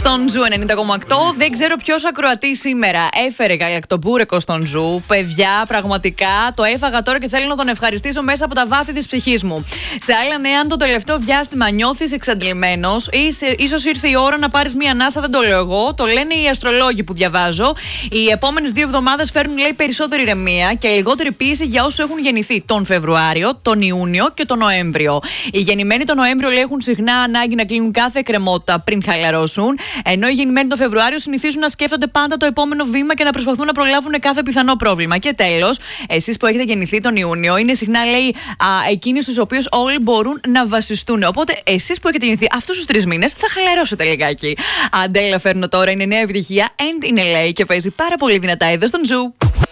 Στον Ζου 90,8. Δεν ξέρω ποιος ακροατής σήμερα έφερε γαλακτομπούρεκο στον Ζου. Παιδιά, πραγματικά το έφαγα τώρα και θέλω να τον ευχαριστήσω μέσα από τα βάθη της ψυχής μου. Σε άλλα νέα, αν το τελευταίο διάστημα νιώθεις εξαντλημένος, ίσως ήρθε η ώρα να πάρεις μία ανάσα. Δεν το λέω εγώ, το λένε οι αστρολόγοι που διαβάζω. Οι επόμενες 2 εβδομάδες φέρνουν, λέει, περισσότερη ηρεμία και λιγότερη πίεση για όσους έχουν γεννηθεί τον Φεβρουάριο, τον Ιούνιο και τον Νοέμβριο. Οι γεννημένοι τον Νοέμβριο, λέει, έχουν συχνά ανάγκη να κλείνουν κάθε εκκρεμότητα πριν χαλαρώσουν. Ενώ οι γεννημένοι τον Φεβρουάριο συνηθίζουν να σκέφτονται πάντα το επόμενο βήμα και να προσπαθούν να προλάβουν κάθε πιθανό πρόβλημα. Και τέλος, εσείς που έχετε γεννηθεί τον Ιούνιο, είναι συχνά, λέει, εκείνοι στους οποίους όλοι μπορούν να βασιστούν. Οπότε, εσείς που έχετε γεννηθεί αυτούς τους 3 μήνες, θα χαλαρώσετε λιγάκι. Αντέλα, φέρνω τώρα, είναι νέα επιτυχία. And in LA και παίζει πάρα πολύ δυνατά εδώ στον Ζου.